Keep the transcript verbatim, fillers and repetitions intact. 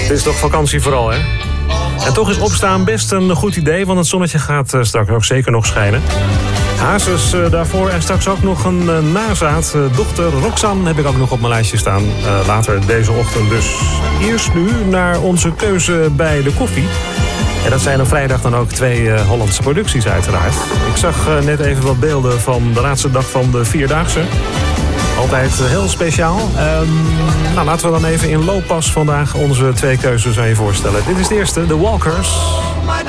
Het is toch vakantie vooral, hè? En toch is opstaan best een goed idee, want het zonnetje gaat uh, straks ook zeker nog schijnen. Hazes uh, daarvoor en straks ook nog een uh, nazaat. Uh, dochter Roxanne heb ik ook nog op mijn lijstje staan. Uh, later deze ochtend dus. Eerst nu naar onze keuze bij de koffie. En dat zijn op vrijdag dan ook twee uh, Hollandse producties uiteraard. Ik zag uh, net even wat beelden van de laatste dag van de Vierdaagse. Altijd heel speciaal. Um, nou, laten we dan even in looppas vandaag onze twee keuzes aan je voorstellen. Dit is de eerste, The Walkers.